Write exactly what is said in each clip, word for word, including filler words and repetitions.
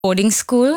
boarding school.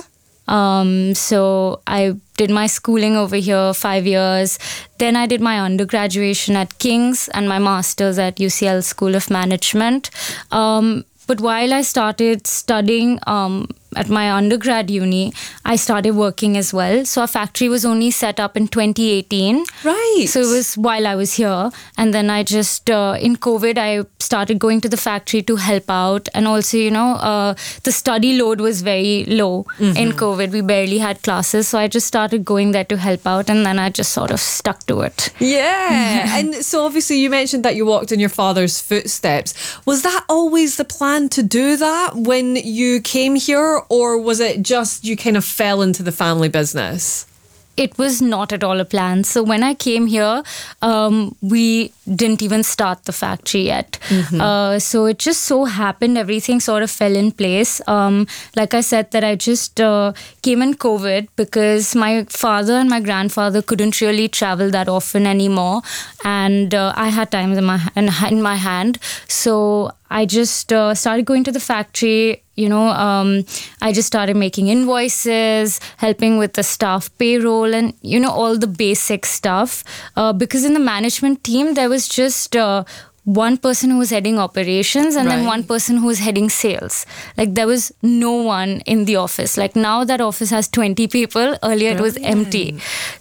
Um, so I did my schooling over here, five years. Then I did my undergraduation at King's and my master's at U C L School of Management. Um, but while I started studying um, at my undergrad uni, I started working as well. So our factory was only set up in twenty eighteen. Right. So it was while I was here. And then I just, uh, in COVID, I started going to the factory to help out. And also, you know, uh, the study load was very low mm-hmm. in COVID. We barely had classes. So I just started going there to help out. And then I just sort of stuck to it. Yeah. And so obviously you mentioned that you walked in your father's footsteps. Was that always the plan to do that when you came here? Or was it just you kind of fell into the family business? It was not at all a plan. So when I came here, um, we didn't even start the factory yet. Mm-hmm. Uh, so it just so happened, everything sort of fell in place. Um, like I said, that I just uh, came in COVID because my father and my grandfather couldn't really travel that often anymore. And uh, I had time in my, in, in my hand. So I just uh, started going to the factory. You know, um, I just started making invoices, helping with the staff payroll and, you know, all the basic stuff. Uh, because in the management team, there was just uh, one person who was heading operations and right. then one person who was heading sales. Like there was no one in the office. Like now that office has twenty people. Earlier Brilliant. It was empty.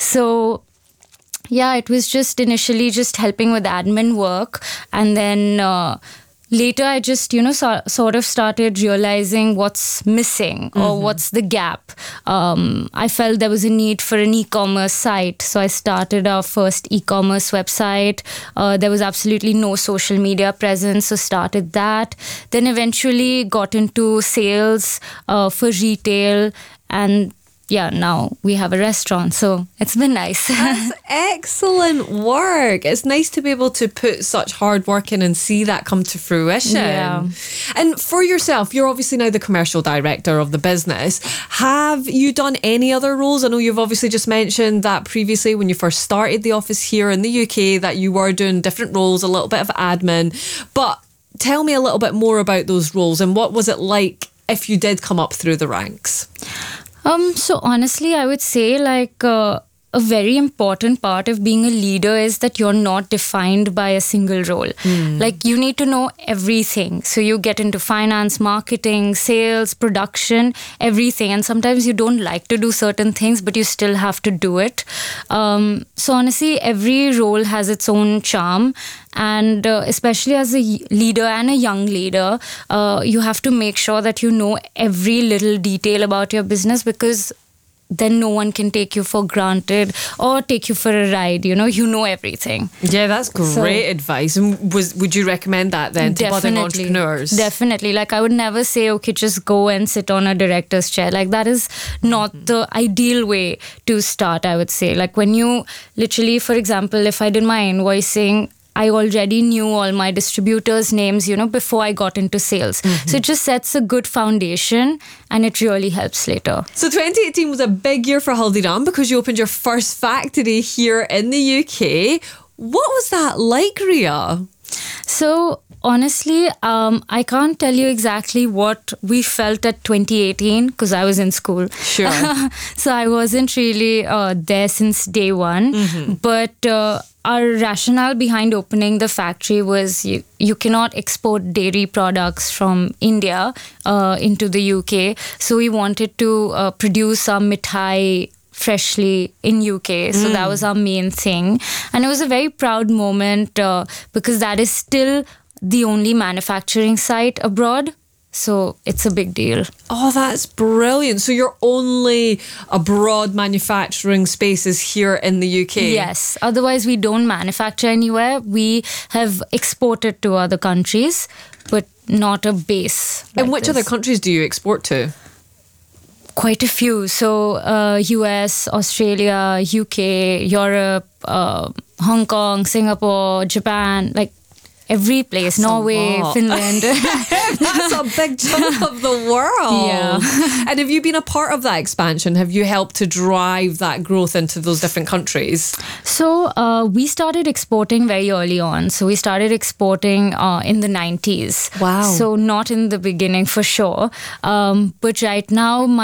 So yeah, it was just initially just helping with admin work. And then... Uh, Later, I just, you know, so, sort of started realizing what's missing or mm-hmm. what's the gap. Um, I felt there was a need for an e-commerce site. So I started our first e-commerce website. Uh, there was absolutely no social media presence, so started that. Then eventually got into sales uh, for retail and yeah, now we have a restaurant, so it's been nice. That's excellent work. It's nice to be able to put such hard work in and see that come to fruition. Yeah. And for yourself, you're obviously now the commercial director of the business. Have you done any other roles? I know you've obviously just mentioned that previously when you first started the office here in the U K that you were doing different roles, a little bit of admin. But tell me a little bit more about those roles and what was it like if you did come up through the ranks? Um, so honestly, I would say like uh, a very important part of being a leader is that you're not defined by a single role. Mm. Like you need to know everything. So you get into finance, marketing, sales, production, everything. And sometimes you don't like to do certain things, but you still have to do it. Um, so honestly, every role has its own charm. And uh, especially as a leader and a young leader, uh, you have to make sure that you know every little detail about your business because then no one can take you for granted or take you for a ride. You know, you know everything. Yeah, that's great so, advice. And was would you recommend that then to budding entrepreneurs? Definitely. Like I would never say, okay, just go and sit on a director's chair. Like that is not mm-hmm. the ideal way to start, I would say. Like when you literally, for example, if I did my invoicing, I already knew all my distributors' names, you know, before I got into sales. Mm-hmm. So it just sets a good foundation and it really helps later. So twenty eighteen was a big year for Haldiram because you opened your first factory here in the U K. What was that like, Ria? So honestly, um, I can't tell you exactly what we felt at twenty eighteen because I was in school. Sure. So I wasn't really uh, there since day one. Mm-hmm. But uh, our rationale behind opening the factory was you, you cannot export dairy products from India uh, into the U K. So we wanted to uh, produce our mithai freshly in U K. So mm. that was our main thing. And it was a very proud moment uh, because that is still the only manufacturing site abroad. So it's a big deal. Oh, that's brilliant. So your only abroad manufacturing space is here in the U K? Yes. Otherwise, we don't manufacture anywhere. We have exported to other countries, but not a base. And like which this. other countries do you export to? Quite a few. So uh, U S, Australia, U K, Europe, uh, Hong Kong, Singapore, Japan, like every place. That's Norway, Finland. That's a big chunk of the world. Yeah. And have you been a part of that expansion? Have you helped to drive that growth into those different countries? So uh, we started exporting very early on. So we started exporting uh, in the nineties. Wow. So not in the beginning for sure. Um, but right now, my